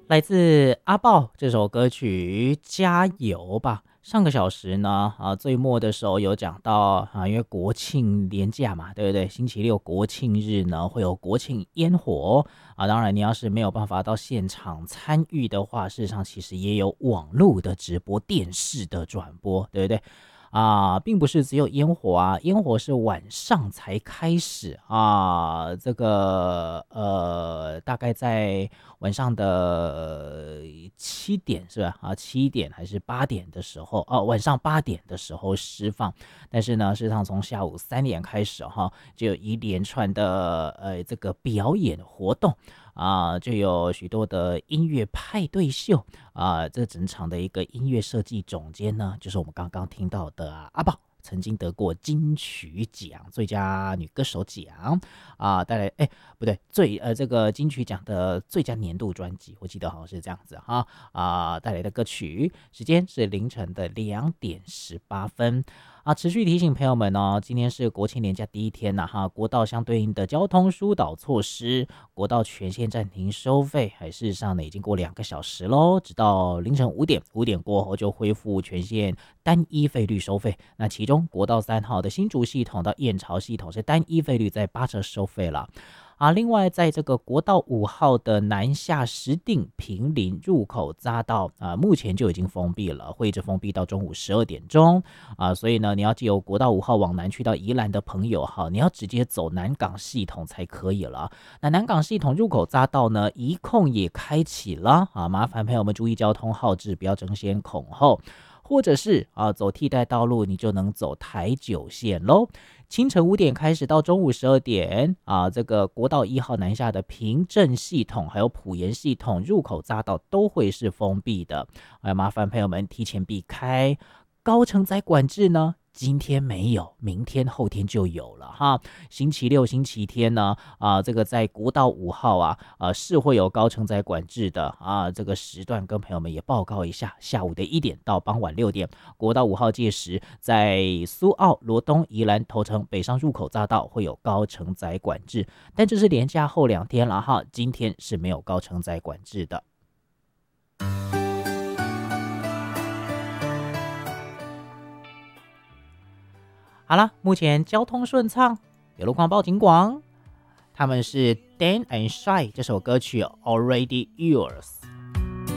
来自阿豹这首歌曲《加油吧》。上个小时呢，最末的时候有讲到因为国庆连假嘛，对不对？星期六国庆日呢会有国庆烟火当然你要是没有办法到现场参与的话，事实上其实也有网络的直播、电视的转播，对不对？并不是只有烟火烟火是晚上才开始这个大概在晚上的7点是吧？7点还是8点的时候晚上8点的时候释放，但是呢，事实上从下午3点开始就有一连串的这个表演活动。就有许多的音乐派对秀这整场的一个音乐设计总监呢，就是我们刚刚听到的阿宝，曾经得过金曲奖最佳女歌手奖带来不对这个金曲奖的最佳年度专辑，我记得好像是这样子带来的歌曲，时间是凌晨的2点18分。持续提醒朋友们今天是国庆连假第一天国道相对应的交通疏导措施，国道全线暂停收费，事实上呢已经过2个小时咯，直到凌晨5点过后就恢复全线单一费率收费。那其中国道3号的新竹系统到燕巢系统是单一费率在8折收费了。另外在这个国道5号的南下石碇坪林入口匝道目前就已经封闭了，会一直封闭到中午12点钟所以呢，你要藉由国道5号往南去到宜兰的朋友你要直接走南港系统才可以了。那南港系统入口匝道呢，一控也开启了麻烦朋友们注意交通号志，不要争先恐后，或者是走替代道路，你就能走台9线咯。清晨5点开始到中午12点这个国道1号南下的平镇系统还有埔盐系统入口匝道都会是封闭的麻烦朋友们提前避开。高承载管制呢，今天没有，明天后天就有了星期六星期天呢这个在国道5号是会有高承载管制的这个时段跟朋友们也报告一下，下午的1点到傍晚6点，国道5号届时在苏澳、罗东、宜兰、头城、北上入口匝道会有高承载管制，但这是连假后2天了今天是没有高承载管制的。好了，目前交通顺畅，有路况报警广，他们是 Dan and Shy 这首歌曲 Already Yours。